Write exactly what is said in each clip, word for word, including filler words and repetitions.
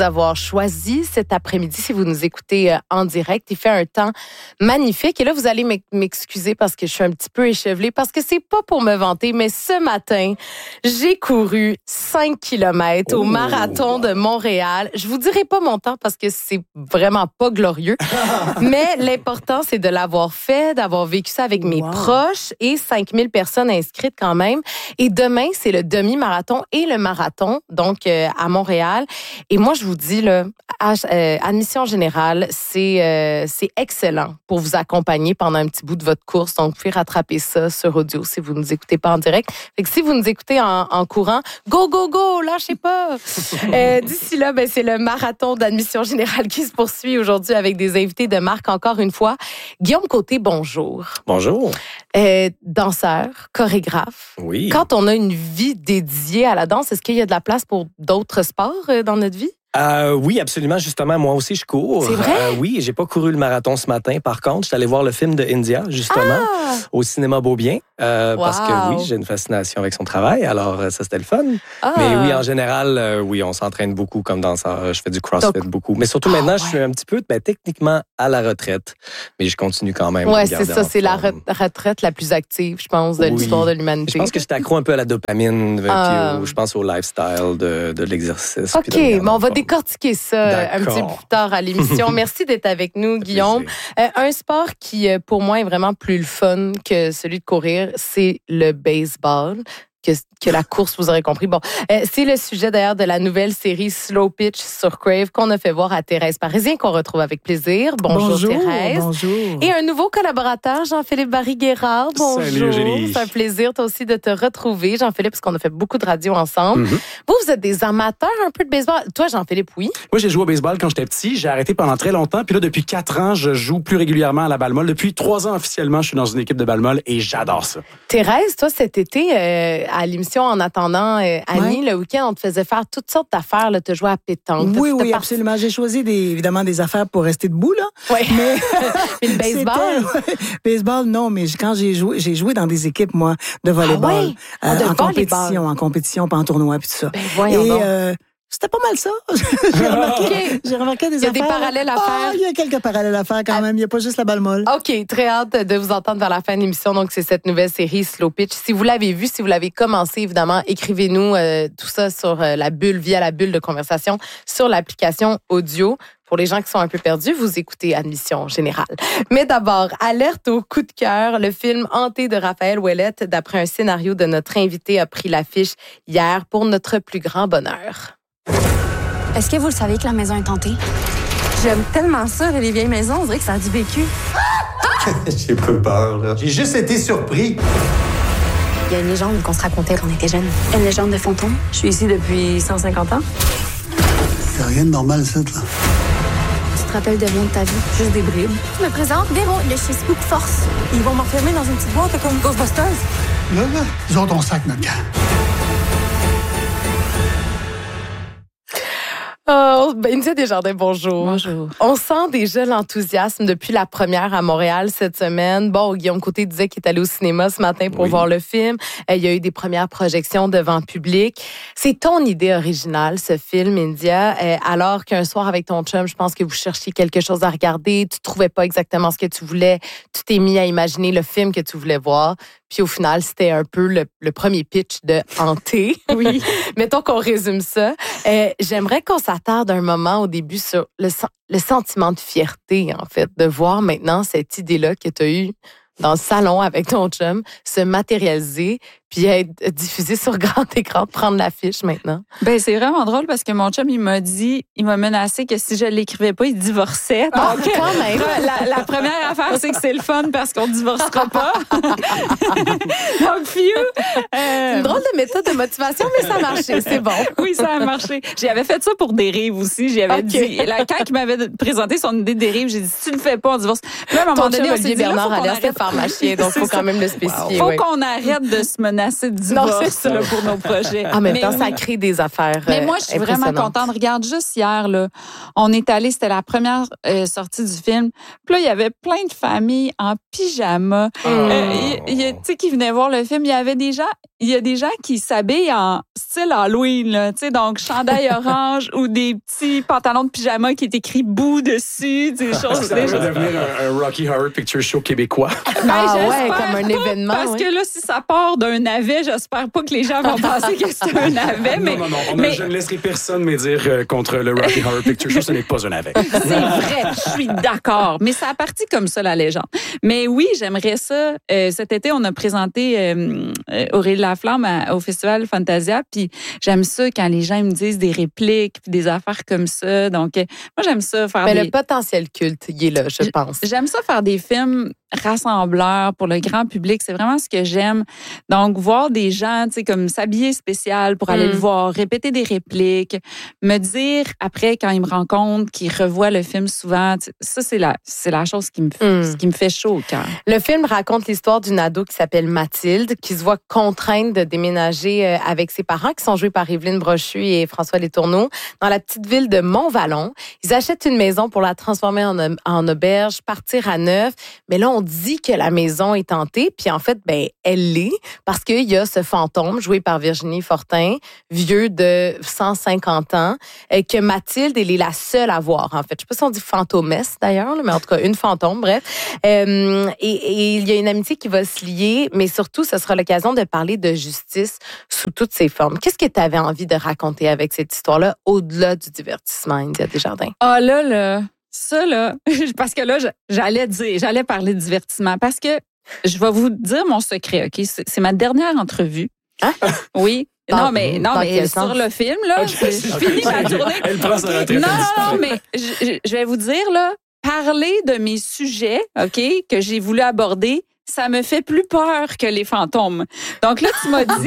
d'avoir choisi cet après-midi si vous nous écoutez en direct. Il fait un temps magnifique. Et là, vous allez m'excuser parce que je suis un petit peu échevelée, parce que c'est pas pour me vanter, mais ce matin, j'ai couru cinq kilomètres au marathon de Montréal. Je vous dirai pas mon temps parce que c'est vraiment pas glorieux, mais l'important, c'est de l'avoir fait, d'avoir vécu ça avec mes wow. proches et cinq mille personnes inscrites quand même. Et demain, c'est le demi-marathon et le marathon, donc euh, à Montréal. Et moi, je vous dis, là, à, euh, admission générale, c'est, euh, c'est excellent pour vous accompagner pendant un petit bout de votre course. Donc, vous pouvez rattraper ça sur audio si vous ne nous écoutez pas en direct. Fait que si vous nous écoutez en, en courant, go, go, go, lâchez pas! euh, d'ici là, ben, c'est le marathon d'admission générale qui se poursuit aujourd'hui avec des invités de marque encore une fois. Guillaume Côté, bonjour. Bonjour. Euh, danseur, chorégraphe. Oui. Quand on a une vie dédiée à la danse, est-ce qu'il y a de la place pour d'autres sports euh, dans notre vie? Euh, oui, absolument. Justement, moi aussi, je cours. C'est vrai? Euh, oui, j'ai pas couru le marathon ce matin. Par contre, je suis allé voir le film de India, justement, ah! au cinéma Beaubien. Euh, wow. Parce que oui, j'ai une fascination avec son travail. Alors, ça, c'était le fun. Ah! Mais oui, en général, euh, oui, on s'entraîne beaucoup comme danseur. Je fais du CrossFit Donc... beaucoup. Mais surtout, maintenant, ah, ouais. je suis un petit peu, ben, techniquement, à la retraite. Mais je continue quand même. Oui, c'est ça. C'est la retraite la plus active, je pense, de oui. l'histoire de l'humanité. Je pense que j'étais accro un peu à la dopamine. Ah. Puis au, je pense au lifestyle de, de l'exercice. OK, mais on va décortiquer ça D'accord. un petit peu plus tard à l'émission. Merci d'être avec nous, Guillaume. Euh, un sport qui, pour moi, est vraiment plus le fun que celui de courir, c'est le baseball. Que, que la course, vous aurez compris. Bon, euh, c'est le sujet d'ailleurs de la nouvelle série Slow Pitch sur Crave qu'on a fait voir à Thérèse Parisien, qu'on retrouve avec plaisir. Bonjour, bonjour Thérèse. Bonjour. Et un nouveau collaborateur, Jean-Philippe Barry-Guerrard. Bonjour. Salut, Julie. C'est un plaisir, toi aussi, de te retrouver, Jean-Philippe, parce qu'on a fait beaucoup de radio ensemble. Mm-hmm. Vous, vous êtes des amateurs un peu de baseball. Toi, Jean-Philippe, oui? Moi, j'ai joué au baseball quand j'étais petit. J'ai arrêté pendant très longtemps. Puis là, depuis quatre ans, je joue plus régulièrement à la balle molle. Depuis trois ans, officiellement, je suis dans une équipe de balle molle et j'adore ça. Thérèse, toi, cet été, euh, à l'émission En attendant, euh, Annie, ouais. le week-end, on te faisait faire toutes sortes d'affaires. Tu jouais à pétanque. Oui, oui, parti... absolument. J'ai choisi des, évidemment des affaires pour rester debout, là. Oui. Mais le baseball? Ouais, baseball, non, mais quand j'ai joué, j'ai joué dans des équipes, moi, de volleyball. Ah, ouais? euh, oh, de en volleyball. compétition, en compétition, pas en tournoi, puis tout ça. Ben, voyons Et, donc. Euh, C'était pas mal ça. j'ai, remarqué, okay. j'ai remarqué des affaires. Il y a des parallèles à faire. Ah, il y a quelques parallèles à faire quand ah. même. Il n'y a pas juste la balle molle. OK. Très hâte de vous entendre vers la fin de l'émission. Donc, c'est cette nouvelle série Slow Pitch. Si vous l'avez vue, si vous l'avez commencé, évidemment, écrivez-nous euh, tout ça sur euh, la bulle, via la bulle de conversation, sur l'application audio. Pour les gens qui sont un peu perdus, vous écoutez Admission Générale. Mais d'abord, alerte au coup de cœur. Le film Hanté de Raphaël Ouellette, d'après un scénario de notre invité, a pris l'affiche hier pour notre plus grand bonheur. Est-ce que vous le savez que la maison est hantée? J'aime tellement ça, les vieilles maisons. On dirait que ça a du vécu. J'ai pas peur, là. J'ai juste été surpris. Il y a une légende qu'on se racontait quand on était jeunes. Une légende de fantôme. Je suis ici depuis cent cinquante ans. Y'a rien de normal, ça, là. Tu te rappelles de rien de ta vie? Juste des bribes. Je me présente, Véro, de chez Spook Force. Ils vont m'enfermer dans une petite boîte comme Ghostbusters. Là, là, ils ont ton sac, notre gars. Oh, ben, India Desjardins, bonjour. Bonjour. On sent déjà l'enthousiasme depuis la première à Montréal cette semaine. Bon, Guillaume Côté disait qu'il est allé au cinéma ce matin pour oui. voir le film. Il y a eu des premières projections devant public. C'est ton idée originale, ce film, India. Alors qu'un soir avec ton chum, je pense que vous cherchiez quelque chose à regarder. Tu trouvais pas exactement ce que tu voulais. Tu t'es mis à imaginer le film que tu voulais voir. Puis au final, c'était un peu le, le premier pitch de Hanté. Oui. Mettons qu'on résume ça. Euh, j'aimerais qu'on s'attarde un moment au début sur le, le sentiment de fierté, en fait, de voir maintenant cette idée-là que tu as eue dans le salon avec ton chum se matérialiser puis être diffusée sur grand écran, prendre l'affiche maintenant. Ben c'est vraiment drôle parce que mon chum, il m'a dit, il m'a menacé que si je l'écrivais pas, il divorçait. Donc, oh, quand même! La, la première affaire, c'est que c'est le fun parce qu'on divorcera pas. Donc, fiu! Euh... C'est une drôle de méthode de motivation, mais ça a marché, c'est bon. Oui, ça a marché. J'avais fait ça pour Dérive aussi. J'avais okay. dit, là, quand il m'avait présenté son idée de Dérive, j'ai dit, si tu le fais pas, on divorce. Puis là, à un moment ton donné, chum, on s'est dit, Bernard Alias, c'était pharmacien, donc il faut quand même le spécifier. Faut oui. qu'on arrête de se menacer menacé de divorce non, c'est ça. Là, pour nos projets. En même mais temps, oui. ça crée des affaires Mais moi, je suis vraiment contente. Regarde, juste hier, là, on est allé, c'était la première euh, sortie du film. Puis là, il y avait plein de familles en pyjama. Oh. Euh, il y a, tu sais, qui venaient voir le film. Il y avait des gens, il y a des gens qui s'habillent en style Halloween, là, tu sais, donc chandail orange ou des petits pantalons de pyjama qui est écrit Boo dessus, des choses. Ça va devenir un, un Rocky Horror Picture Show québécois. Ben, ah ouais, j'espère comme un pas, événement. Parce ouais. que là, si ça part d'un navet, j'espère pas que les gens vont penser que c'est un navet. Mais, non, non, non. On mais... a, je ne laisserai personne me dire euh, contre le Rocky Horror Picture Show, ce n'est pas un navet. C'est vrai, je suis d'accord. Mais ça a parti comme ça, la légende. Mais oui, j'aimerais ça. Euh, cet été, on a présenté euh, Aurélie Laflamme à, au Festival Fantasia. Puis j'aime ça quand les gens me disent des répliques puis des affaires comme ça. Donc, euh, moi, j'aime ça faire Mais des... le potentiel culte, il est là, je pense. J'aime ça faire des films rassembleurs pour le grand public. C'est vraiment ce que j'aime. Donc, voir des gens, tu sais, comme s'habiller spécial pour aller Mm. le voir, répéter des répliques, me dire après, quand ils me rencontrent, qu'ils revoient le film souvent, ça, c'est la, c'est la chose qui me, Mm. qui me fait chaud au cœur. Le film raconte l'histoire d'une ado qui s'appelle Mathilde, qui se voit contrainte de déménager avec ses parents, qui sont joués par Évelyne Brochu et François Letourneau, dans la petite ville de Mont-Vallon. Ils achètent une maison pour la transformer en, en auberge, partir à neuf. Mais là, on dit que la maison est hantée, puis en fait, ben, elle l'est, parce qu'il y a ce fantôme joué par Virginie Fortin, vieux de cent cinquante ans, que Mathilde, elle est la seule à voir, en fait. Je sais pas si on dit fantomesse, d'ailleurs, mais en tout cas, une fantôme, bref. Euh, et, et il y a une amitié qui va se lier, mais surtout, ce sera l'occasion de parler de justice sous toutes ses formes. Qu'est-ce que tu avais envie de raconter avec cette histoire-là, au-delà du divertissement, India Desjardins? Ah là, là, ça, là, parce que là, j'allais dire, j'allais parler de divertissement, parce que je vais vous dire mon secret, OK? C'est, c'est ma dernière entrevue. Hein? Oui. Dans, non, mais, non, mais sur sens? le film, là, Okay, je, je okay, finis ma okay. journée. Elle prend sa retraite. Non, non, non, mais je, je vais vous dire, là, parler de mes sujets, OK, que j'ai voulu aborder, ça me fait plus peur que les fantômes. Donc là, tu m'as dit,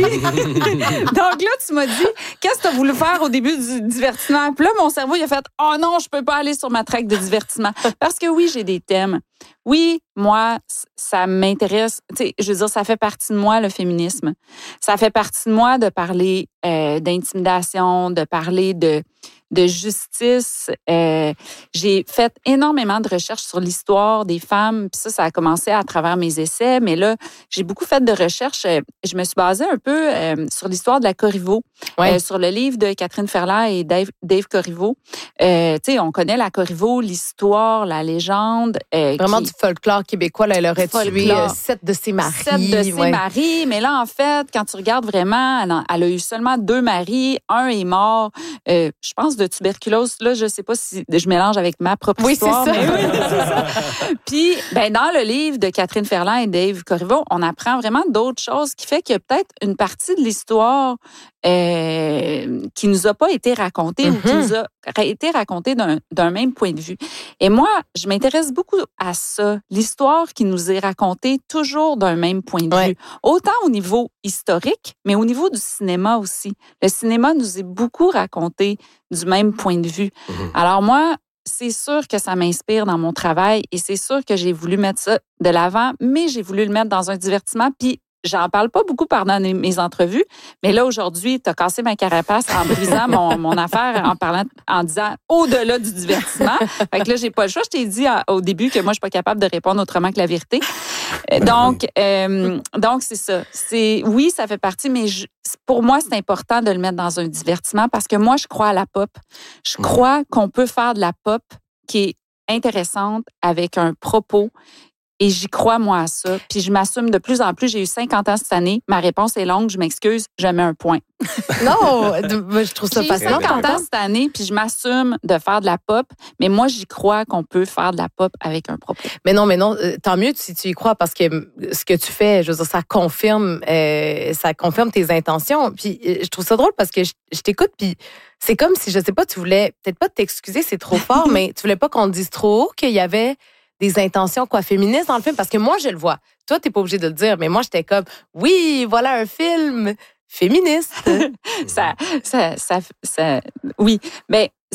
donc là, tu m'as dit, qu'est-ce que tu as voulu faire au début du divertissement? Puis là, mon cerveau, il a fait, oh non, je peux pas aller sur ma track de divertissement. Parce que oui, j'ai des thèmes. Oui, moi, ça m'intéresse. Tu sais, je veux dire, ça fait partie de moi, le féminisme. Ça fait partie de moi de parler euh, d'intimidation, de parler de de justice. Euh, j'ai fait énormément de recherches sur l'histoire des femmes. Puis ça, ça a commencé à travers mes essais. Mais là, j'ai beaucoup fait de recherches. Je me suis basée un peu euh, sur l'histoire de la Corriveau, ouais. euh, sur le livre de Catherine Ferland et Dave, Dave Corriveau. Euh, tu sais, on connaît la Corriveau, l'histoire, la légende. Euh, Vraiment qui... du folklore québécois. Là, elle aurait tué euh, sept de ses maris. Sept de ses ouais. maris. Mais là, en fait, quand tu regardes vraiment, elle a, elle a eu seulement deux maris. Un est mort, euh, je pense, de tuberculose. Là, je sais pas si je mélange avec ma propre oui, histoire. C'est ça. Mais oui, c'est ça. Puis, ben, dans le livre de Catherine Ferland et Dave Corriveau, on apprend vraiment d'autres choses qui fait qu'il y a peut-être une partie de l'histoire euh, qui nous a pas été racontée mm-hmm. ou qui nous a été racontée d'un, d'un même point de vue. Et moi, je m'intéresse beaucoup à ça. L'histoire qui nous est racontée toujours d'un même point de ouais. vue. Autant au niveau historique, mais au niveau du cinéma aussi. Le cinéma nous est beaucoup raconté du même point de vue. Mmh. Alors moi, c'est sûr que ça m'inspire dans mon travail et c'est sûr que j'ai voulu mettre ça de l'avant, mais j'ai voulu le mettre dans un divertissement. Puis j'en parle pas beaucoup pendant mes entrevues, mais là, aujourd'hui, tu as cassé ma carapace en brisant mon, mon affaire, en parlant, en disant au-delà du divertissement. Fait que là, j'ai pas le choix. Je t'ai dit au début que moi, je suis pas capable de répondre autrement que la vérité. Donc, euh, donc c'est ça. C'est, oui, ça fait partie, mais je, pour moi, c'est important de le mettre dans un divertissement parce que moi, je crois à la pop. Je crois qu'on peut faire de la pop qui est intéressante avec un propos. Et j'y crois, moi, à ça. Puis je m'assume de plus en plus. J'ai eu cinquante ans cette année. Ma réponse est longue. Je m'excuse. Je mets un point. Non, je trouve ça J'ai fascinant. J'ai eu cinquante ans cette année, puis je m'assume de faire de la pop. Mais moi, j'y crois qu'on peut faire de la pop avec un propos. Mais non, mais non. Tant mieux si tu y crois parce que ce que tu fais, je veux dire, ça confirme, euh, ça confirme tes intentions. Puis je trouve ça drôle parce que je, je t'écoute, puis c'est comme si, je sais pas, tu voulais peut-être pas t'excuser, c'est trop fort, mais tu voulais pas qu'on te dise trop haut qu'il y avait des intentions quoi féministes dans le film parce que moi je le vois. Toi t'es pas obligé de le dire, mais moi j'étais comme oui, voilà un film féministe. ça, ça, ça, ça, oui. Ben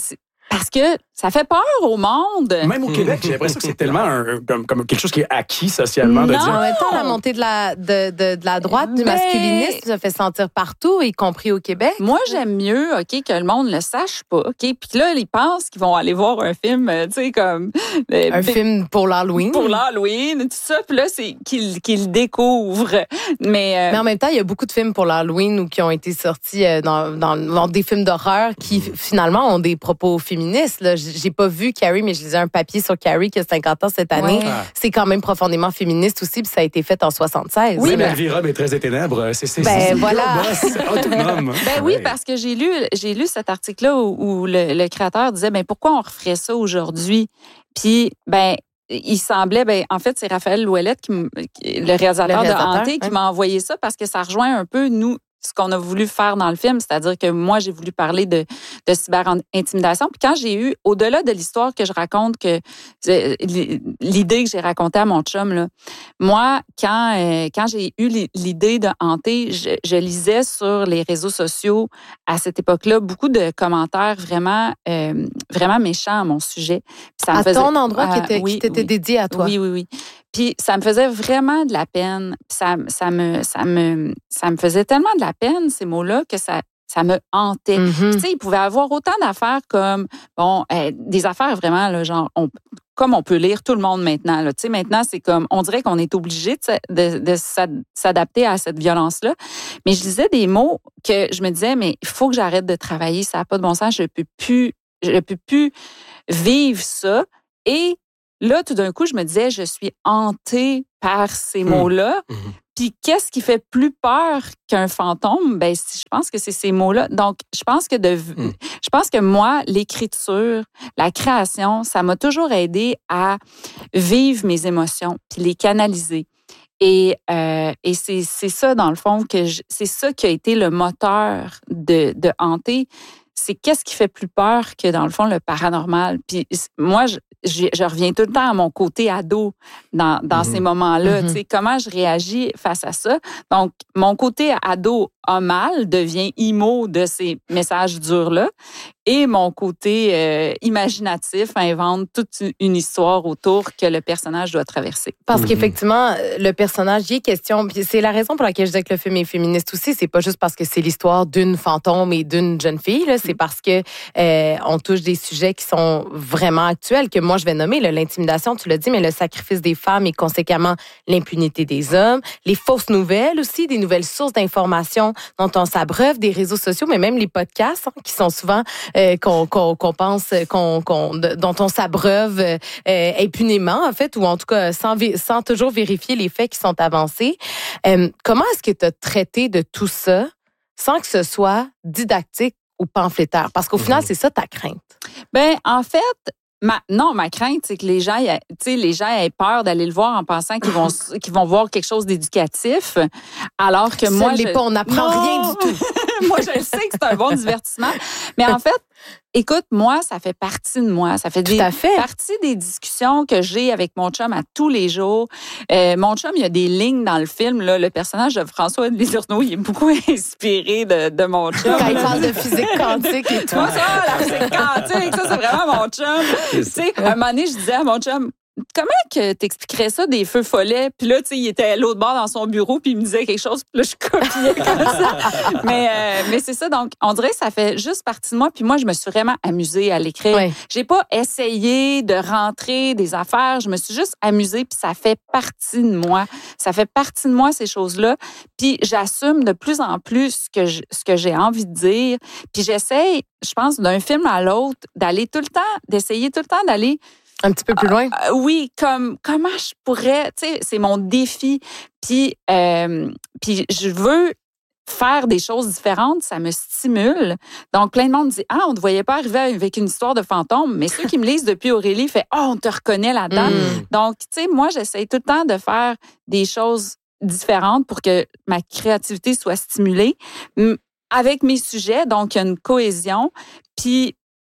Parce que ça fait peur au monde. Même au Québec, j'ai l'impression que c'est tellement un, comme, comme quelque chose qui est acquis socialement. De non, dire, en même temps, la montée de la, de, de, de la droite, du Ben, masculinisme, ça fait sentir partout, y compris au Québec. Moi, j'aime mieux, OK, que le monde le sache pas, OK? Puis là, ils pensent qu'ils vont aller voir un film, tu sais, comme... Euh, un film pour l'Halloween. Pour l'Halloween, tout ça. Puis là, c'est qu'ils, qu'ils découvrent. Mais, euh, Mais en même temps, il y a beaucoup de films pour l'Halloween ou qui ont été sortis euh, dans, dans, dans des films d'horreur qui, finalement, ont des propos féministes. Là. J'ai pas vu Carrie, mais je lisais un papier sur Carrie qui a cinquante ans cette année. Ouais. C'est quand même profondément féministe aussi, puis ça a été fait en soixante-seize. Oui, Oui, mais ben- Elvira, maîtresse des ténèbres, c'est c'est Ben, c'est voilà. c'est autonome. Ben oui, parce que j'ai lu, j'ai lu cet article-là où, où le, le créateur disait, ben pourquoi on referait ça aujourd'hui? Puis, ben il semblait, ben en fait, c'est Raphaël Ouellette, qui, m- qui- le réalisateur, Le réalisateur, de Hanté, qui hein. m'a envoyé ça parce que ça rejoint un peu, nous, ce qu'on a voulu faire dans le film, c'est-à-dire que moi, j'ai voulu parler de, de cyber-intimidation. Puis quand j'ai eu, au-delà de l'histoire que je raconte, que c'est- l'idée que j'ai racontée à mon chum, là, moi, quand, euh, quand j'ai eu l'idée de Hanté, je, je lisais sur les réseaux sociaux à cette époque-là beaucoup de commentaires vraiment, euh, vraiment méchants à mon sujet. Puis ça me À faisait- ton endroit qui, Ah, était, oui, qui t'était oui. dédié à toi. Oui, oui, oui. Puis ça me faisait vraiment de la peine. Puis ça, ça, me, ça, me, ça me faisait tellement de la peine, ces mots-là, que ça, ça me hantait. Mhm. Puis, tu sais, il pouvait avoir autant d'affaires comme, bon, euh, des affaires vraiment, là, genre, on, comme on peut lire tout le monde maintenant. Là. Tu sais, maintenant, c'est comme, on dirait qu'on est obligé de, s- de, de s'ad- s'adapter à cette violence-là. Mais je disais des mots que je me disais, mais il faut que j'arrête de travailler, ça n'a pas de bon sens, je ne peux plus, je peux plus vivre ça. Et là, tout d'un coup, je me disais, je suis hantée par ces Hmm. mots-là. Mhm. Puis qu'est-ce qui fait plus peur qu'un fantôme? Ben, je pense que c'est ces mots-là. Donc, je pense que de, Mm. je pense que moi, l'écriture, la création, ça m'a toujours aidé à vivre mes émotions puis les canaliser. Et, euh, et c'est, c'est ça, dans le fond, que je- c'est ça qui a été le moteur de, de Hanté. C'est qu'est-ce qui fait plus peur que, dans le fond, le paranormal. Puis moi, je, je, je reviens tout le temps à mon côté ado dans, dans Mhm. ces moments-là. Mhm. Tu sais, comment je réagis face à ça. Donc, mon côté ado a mal, devient emo de ces messages durs-là. Et mon côté euh, imaginatif invente toute une histoire autour que le personnage doit traverser. Parce Mhm. qu'effectivement, le personnage, il est question. Puis c'est la raison pour laquelle je disais que le film est féministe aussi. C'est pas juste parce que c'est l'histoire d'une fantôme et d'une jeune fille. Là. C'est parce que euh, on touche des sujets qui sont vraiment actuels, que moi je vais nommer là, l'intimidation, tu l'as dit, mais le sacrifice des femmes et conséquemment l'impunité des hommes, les fausses nouvelles aussi, des nouvelles sources d'informations dont on s'abreuve, des réseaux sociaux, mais même les podcasts hein, qui sont souvent euh, qu'on, qu'on, qu'on pense, qu'on, qu'on, dont on s'abreuve euh, impunément en fait, ou en tout cas sans, sans toujours vérifier les faits qui sont avancés. Euh, comment est-ce que tu as traité de tout ça sans que ce soit didactique ou pamphlétaire? Parce qu'au final, c'est ça ta crainte. Ben, en fait, ma, non, ma crainte, c'est que les gens, tu sais, les gens aient peur d'aller le voir en pensant qu'ils vont, qu'ils vont voir quelque chose d'éducatif, alors que Ça moi, l'est je, pas, on n'apprend Non! rien du tout. Moi, je le sais que c'est un bon divertissement, mais en fait, écoute, moi, ça fait partie de moi, ça fait Tout des, à fait. partie des discussions que j'ai avec mon chum à tous les jours. Euh, mon chum, il y a des lignes dans le film. Là, le personnage de François Delisurnaux, il est beaucoup inspiré de, de mon chum. Quand il parle de physique quantique et tout. Moi, ça, la physique quantique, ça, c'est vraiment mon chum. Tu sais, un moment donné, je disais à mon chum, comment que t'expliquerais ça des feux follets? Puis là, tu sais, il était à l'autre bord dans son bureau, puis il me disait quelque chose, puis là, je copiais comme ça. Mais, euh, mais c'est ça, donc, on dirait que ça fait juste partie de moi, puis moi, je me suis vraiment amusée à l'écrire. Ouais. J'ai pas essayé de rentrer des affaires, je me suis juste amusée, puis ça fait partie de moi. Ça fait partie de moi, ces choses-là. Puis j'assume de plus en plus ce que, je, ce que j'ai envie de dire. Puis j'essaye, je pense, d'un film à l'autre, d'aller tout le temps, d'essayer tout le temps d'aller Un petit peu plus loin. euh, oui, comme comment je pourrais, tu sais, c'est mon défi. Puis, euh, puis je veux faire des choses différentes, ça me stimule. Donc, plein de monde dit, ah, on ne voyait pas arriver avec une histoire de fantôme, mais ceux qui me lisent depuis Aurélie fait, oh, on te reconnaît là-dedans. Mm. Donc, tu sais, moi, j'essaie tout le temps de faire des choses différentes pour que ma créativité soit stimulée avec mes sujets. Donc, il y a une cohésion. Puis,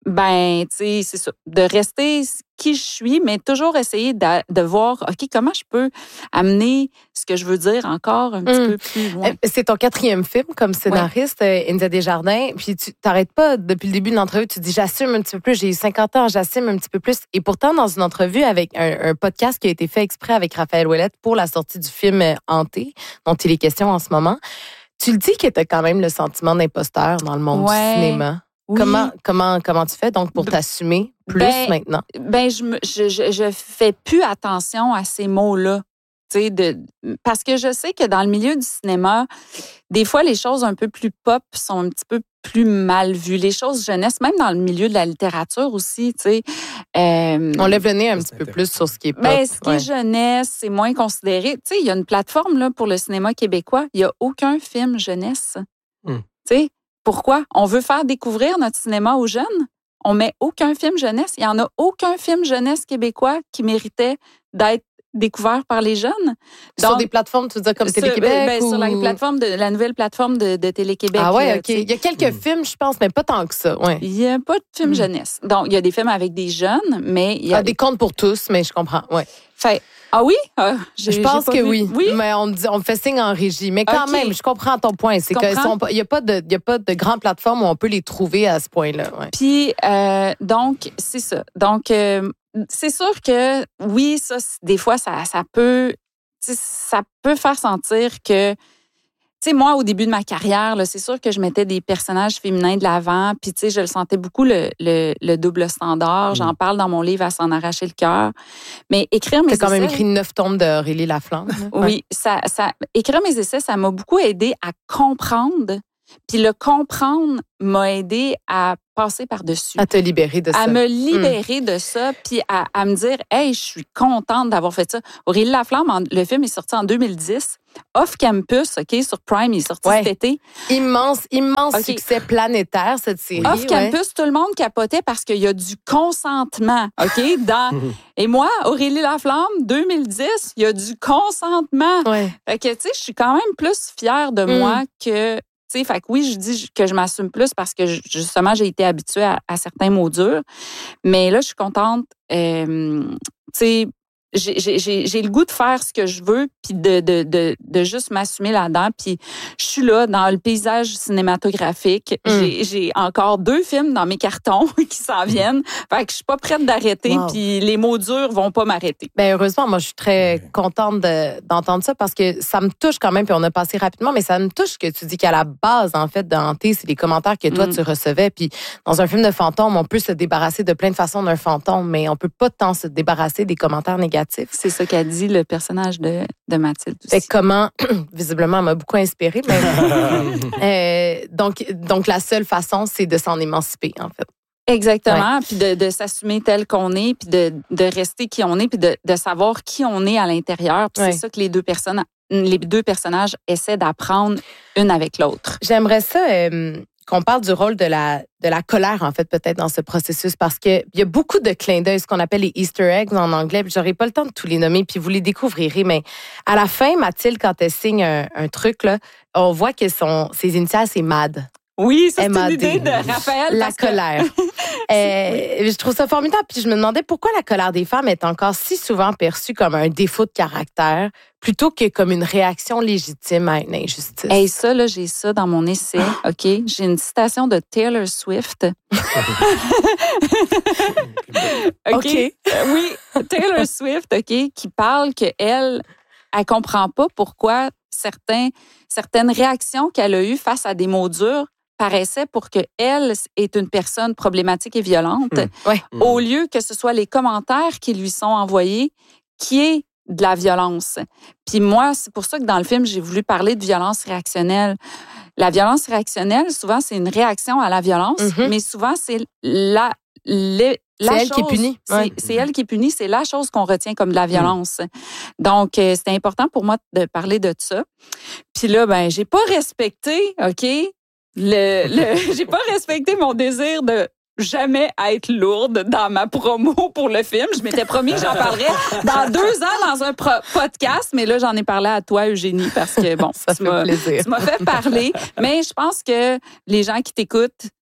Ben, tu sais, c'est ça. De rester qui je suis, mais toujours essayer de, de voir, OK, comment je peux amener ce que je veux dire encore un petit mmh. peu plus loin. C'est ton quatrième film comme scénariste, ouais. India Desjardins. Puis tu t'arrêtes pas depuis le début de l'entrevue, tu dis j'assume un petit peu plus, j'ai eu cinquante ans, j'assume un petit peu plus. Et pourtant, dans une entrevue avec un, un podcast qui a été fait exprès avec Raphaël Ouellette pour la sortie du film Hanté, dont il est question en ce moment, tu le dis que tu as quand même le sentiment d'imposteur dans le monde ouais. du cinéma. Oui. Comment, comment, comment tu fais donc pour t'assumer plus ben, maintenant? Ben, je, me, je, je, je fais plus attention à ces mots-là. De, parce que je sais que dans le milieu du cinéma, des fois, les choses un peu plus pop sont un petit peu plus mal vues. Les choses jeunesse, même dans le milieu de la littérature aussi, tu sais. Euh, On lève le nez un petit peu plus sur ce qui est pop. Ben, ce qui ouais. est jeunesse, c'est moins considéré. Tu sais, il y a une plateforme là, pour le cinéma québécois. Il n'y a aucun film jeunesse. Mm. Tu sais, pourquoi? On veut faire découvrir notre cinéma aux jeunes. On met aucun film jeunesse. Il n'y en a aucun film jeunesse québécois qui méritait d'être découvert par les jeunes. Donc, sur des plateformes, tu veux dire comme sur, Télé-Québec? Ben, ou... Sur la plateforme de la nouvelle plateforme de, de Télé-Québec. Ah ouais, là, OK. Il y a quelques mmh. films, je pense, mais pas tant que ça. Ouais. Il n'y a pas de films mmh. jeunesse. Donc, il y a des films avec des jeunes, mais... Il y a ah, des contes pour tous, mais je comprends. Ouais. Fait, ah oui? Ah, je pense que oui. oui. Mais on, on fait signe en régie. Mais quand okay. même, je comprends ton point. C'est qu'il n'y a, a pas de grandes plateformes où on peut les trouver à ce point-là. Ouais. Puis, euh, donc, c'est ça. Donc, euh, c'est sûr que, oui, ça, des fois, ça, ça peut, ça peut faire sentir que, tu sais, moi, au début de ma carrière, là, c'est sûr que je mettais des personnages féminins de l'avant, puis, tu sais, je le sentais beaucoup, le, le, le double standard. Mmh. J'en parle dans mon livre « À s'en arracher le cœur ». Mais écrire mes essais... Tu as quand même écrit neuf tomes d'Aurélie Laflamme. Oui, ouais. ça, ça, écrire mes essais, ça m'a beaucoup aidé à comprendre. Puis le comprendre m'a aidé à passer par-dessus. À te libérer de ça. À me libérer mmh. de ça, puis à, à me dire, hey, je suis contente d'avoir fait ça. Aurélie Laflamme, en, le film est sorti en deux mille dix. Off Campus, OK, sur Prime, il est sorti ouais. cet été. Immense, immense okay. succès planétaire, cette série. Off Campus, ouais. tout le monde capotait parce qu'il y a du consentement, OK? Dans... Et moi, Aurélie Laflamme, deux mille dix, il y a du consentement. Ouais. Fait que, tu sais, je suis quand même plus fière de mmh. moi que... T'sais, fait que oui, je dis que je m'assume plus parce que justement, j'ai été habituée à, à certains mots durs. Mais là, je suis contente. Euh, tu sais, j'ai, j'ai, j'ai le goût de faire ce que je veux puis de, de, de, de juste m'assumer là-dedans. Puis je suis là dans le paysage cinématographique. Mm. J'ai, j'ai encore deux films dans mes cartons qui s'en viennent. Fait que je suis pas prête d'arrêter wow. puis les mots durs vont pas m'arrêter. Bien, heureusement, moi, je suis très contente de, d'entendre ça parce que ça me touche quand même, puis on a passé rapidement, mais ça me touche que tu dis qu'à la base, en fait, de Hanté, c'est les commentaires que toi, mm. tu recevais. Puis dans un film de fantôme, on peut se débarrasser de plein de façons d'un fantôme, mais on peut pas tant se débarrasser des commentaires négatifs. C'est ça qu'a dit le personnage de, de Mathilde aussi. Fait comment, visiblement, elle m'a beaucoup inspirée. Mais, euh, donc, donc, la seule façon, c'est de s'en émanciper, en fait. Exactement, ouais. puis de, de s'assumer tel qu'on est, puis de, de rester qui on est, puis de, de savoir qui on est à l'intérieur. Puis ouais. c'est ça que les deux personnes, les deux personnages essaient d'apprendre une avec l'autre. J'aimerais ça... Euh, qu'on parle du rôle de la, de la colère, en fait, peut-être, dans ce processus, parce qu'il y a beaucoup de clins d'œil, ce qu'on appelle les Easter eggs en anglais, puis j'aurais pas le temps de tous les nommer, puis vous les découvrirez, mais à la fin, Mathilde, quand elle signe un, un truc, là, on voit que son, ses initiales, c'est M A D. Oui, ça, c'est une idée de Raphaël. La colère. euh, je trouve ça formidable. Puis je me demandais pourquoi la colère des femmes est encore si souvent perçue comme un défaut de caractère plutôt que comme une réaction légitime à une injustice. Et hey, ça, là, j'ai ça dans mon essai, OK? J'ai une citation de Taylor Swift. OK? okay. Euh, oui, Taylor Swift, OK, qui parle qu'elle, elle comprend pas pourquoi certains, certaines réactions qu'elle a eues face à des mots durs paraissait pour qu'elle est une personne problématique et violente, mmh. ouais. au lieu que ce soit les commentaires qui lui sont envoyés qui est de la violence. Puis moi, c'est pour ça que dans le film, j'ai voulu parler de violence réactionnelle. La violence réactionnelle, souvent, c'est une réaction à la violence, mmh. mais souvent, c'est la... Les, c'est la elle chose, qui est punie. Ouais. C'est, c'est elle qui est punie, c'est la chose qu'on retient comme de la violence. Mmh. Donc, euh, c'était important pour moi de parler de ça. Puis là, ben, j'ai pas respecté, OK, le, le j'ai pas respecté mon désir de jamais être lourde dans ma promo pour le film. Je m'étais promis que j'en parlerais dans deux ans dans un pro- podcast, mais là, j'en ai parlé à toi, Eugénie, parce que, bon, ça tu, fait m'as, plaisir. tu m'as fait parler. Mais je pense que les gens qui t'écoutent,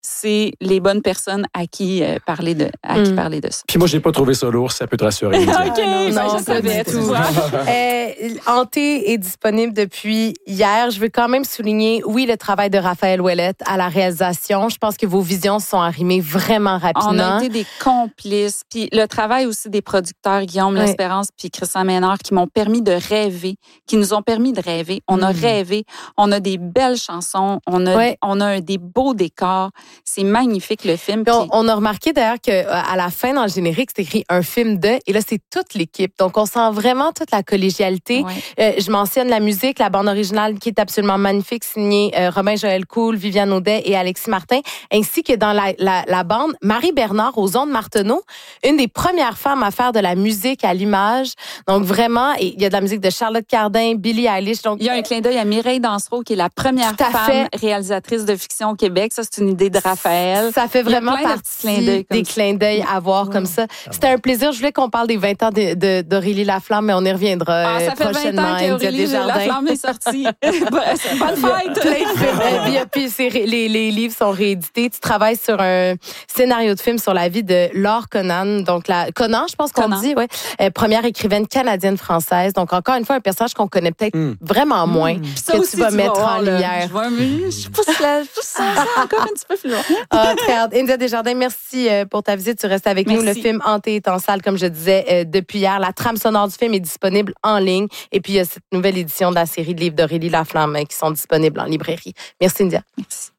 c'est les bonnes personnes à qui euh, parler de à mm. qui parler de ça. Puis moi, j'ai pas trouvé ça lourd, ça peut te rassurer. OK, ah, non, ben, non, je savais tout. euh, Hanté est disponible depuis hier. Je veux quand même souligner, oui, le travail de Raphaël Ouellette à la réalisation. Je pense que vos visions sont arrimées vraiment rapidement. On a été des complices. Puis le travail aussi des producteurs, Guillaume ouais. L'Espérance puis Christian Ménard, qui m'ont permis de rêver, qui nous ont permis de rêver. On mmh. a rêvé. On a des belles chansons. On a, ouais. on a un, des beaux décors. C'est magnifique, le film. Puis... On, on a remarqué d'ailleurs qu'à la fin, dans le générique, c'est écrit un film de, et là, c'est toute l'équipe. Donc, on sent vraiment toute la collégialité. Ouais. Euh, je mentionne la musique, la bande originale qui est absolument magnifique, signée euh, Robin Joël Cool, Viviane Audet et Alexis Martin, ainsi que dans la, la, la bande, Marie Bernard aux ondes Marteneau, une des premières femmes à faire de la musique à l'image. Donc, vraiment, et il y a de la musique de Charlotte Cardin, Billie Eilish. Donc, il y a un clin d'œil à Mireille Dansereau, qui est la première femme fait. réalisatrice de fiction au Québec. Ça, c'est une idée de Raphaël. Ça fait vraiment partie clin d'œil des clins d'œil à voir ouais. comme ça. C'était un plaisir. Je voulais qu'on parle des vingt ans de, de, d'Aurélie Laflamme, mais on y reviendra ah, ça prochainement. fait vingt ans qu'Aurélie Laflamme est sortie. Bonne fête! Puis, puis c'est, les, les livres sont réédités. Tu travailles sur un scénario de film sur la vie de Laure Conan. Donc, la, Conan, je pense qu'on Conan. dit, ouais. Euh, première écrivaine canadienne-française. Donc, encore une fois, un personnage qu'on connaît peut-être mm. vraiment moins, mm. que aussi, tu vas tu mettre vas en là, lumière. Je, vois, je pousse, la, je pousse ça, ça encore un petit peu plus loin. Ah, très hâte. India Desjardins, merci pour ta visite. Tu restes avec merci. nous. Le film Hanté est en salle, comme je disais, euh, depuis hier. La trame sonore du film est disponible en ligne. Et puis, il y a cette nouvelle édition de la série de livres d'Aurélie Laflamme euh, qui sont disponibles en librairie. Merci, India. Merci.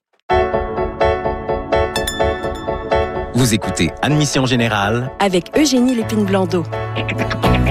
Vous écoutez Admission Générale avec Eugénie Lépine-Blondeau.